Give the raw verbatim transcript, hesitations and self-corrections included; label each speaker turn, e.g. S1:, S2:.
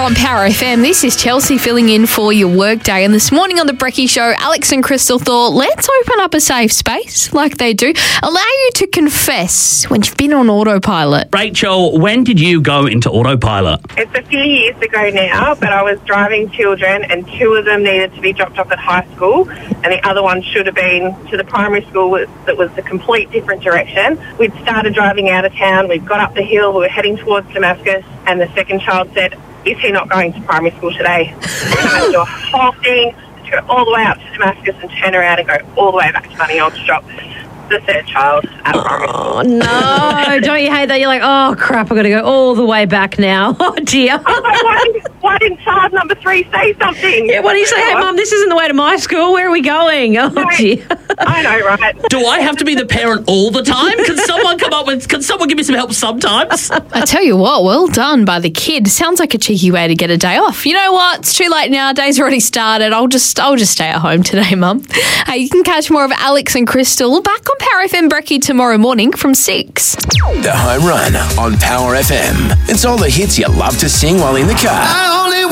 S1: on Power F M. This is Chelsea filling in for your workday. And this morning on the Brekkie Show, Alex and Crystal thought, let's open up a safe space like they do. Allow you to confess when you've been on autopilot.
S2: Rachel, when did you go into autopilot?
S3: It's a few years ago now, but I was driving children and two of them needed to be dropped off at high school and the other one should have been to the primary school that was the complete different direction. We'd started driving out of town, we'd got up the hill, we were heading towards Damascus, and the second child said, is he not going to primary school today? And I had to do a whole thing to go all the way up to Damascus and turn around and go all the way back to Bunny Old to drop the third child at primary school.
S4: Oh, no. Don't you hate that? You're like, oh, crap, I've got to go all the way back now. Oh, dear.
S3: I was like, why, didn't, why didn't child number three say something?
S4: Yeah, why do you say, hey, Mum, this isn't the way to my school. Where are we going? Oh,
S3: no,
S4: dear.
S3: I know, right?
S2: Do I have to be the parent all the time? Can someone come up with, can someone give me some help sometimes?
S1: I tell you what, well done by the kid. Sounds like a cheeky way to get a day off. You know what? It's too late now. Day's already started. I'll just I'll just stay at home today, Mum. Hey, you can catch more of Alex and Crystal back on Power F M Brekkie tomorrow morning from six.
S5: The Home Run on Power F M. It's all the hits you love to sing while in the car.